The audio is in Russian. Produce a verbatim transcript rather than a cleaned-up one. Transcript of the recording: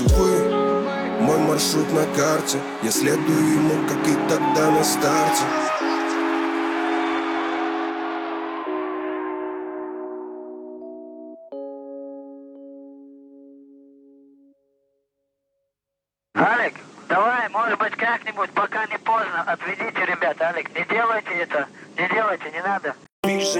Увы, мой маршрут на карте, я следую ему, как и тогда на старте. Алик, давай, может быть, как-нибудь, пока не поздно, отведите ребят, Алик, не делайте это, не делайте, не надо.